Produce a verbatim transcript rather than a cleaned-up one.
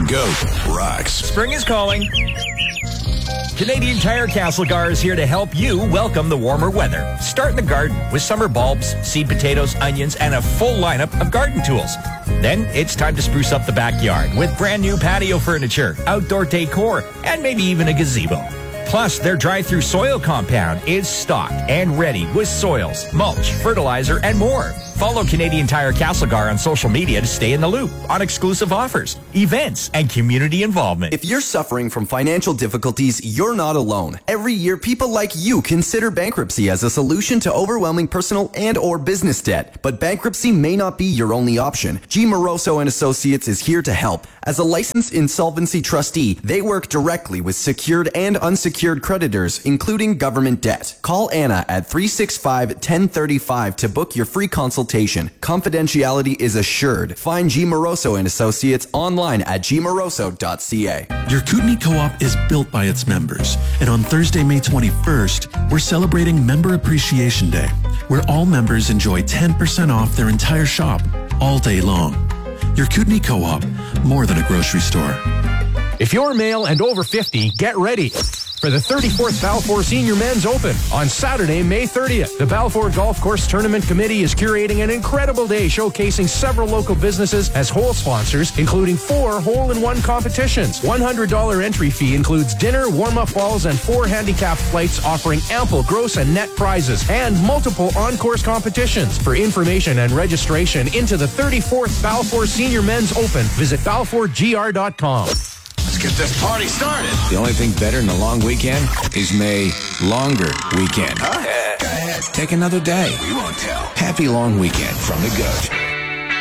Goat rocks. Spring is calling. Canadian Tire Castlegar is here to help you welcome the warmer weather. Start in the garden with summer bulbs, seed potatoes, onions, and a full lineup of garden tools. Then it's time to spruce up the backyard with brand new patio furniture, outdoor decor, and maybe even a gazebo. Plus, their drive-through soil compound is stocked and ready with soils, mulch, fertilizer, and more. Follow Canadian Tire Castlegar on social media to stay in the loop on exclusive offers, events, and community involvement. If you're suffering from financial difficulties, you're not alone. Every year, people like you consider bankruptcy as a solution to overwhelming personal and or business debt. But bankruptcy may not be your only option. G. Moroso and Associates is here to help. As a licensed insolvency trustee, they work directly with secured and unsecured creditors, including government debt. Call Anna at three six five, one zero three five to book your free consultation. Confidentiality is assured. Find G. Moroso and Associates online at g moroso dot c a. Your Kootenai Co-op is built by its members, and on Thursday, May twenty-first, we're celebrating Member Appreciation Day, where all members enjoy ten percent off their entire shop all day long. Your Kootenai Co-op, more than a grocery store. If you're male and over fifty, get ready for the thirty-fourth Balfour Senior Men's Open on Saturday, May thirtieth. The Balfour Golf Course Tournament Committee is curating an incredible day showcasing several local businesses as hole sponsors, including four hole-in-one competitions. one hundred dollars entry fee includes dinner, warm-up balls, and four handicap flights offering ample gross and net prizes and multiple on-course competitions. For information and registration into the thirty-fourth Balfour Senior Men's Open, visit balfour g r dot com. Let's get this party started. The only thing better than a long weekend is May longer weekend. Huh? Yeah. Go ahead. Take another day. We won't tell. Happy long weekend from the Goat.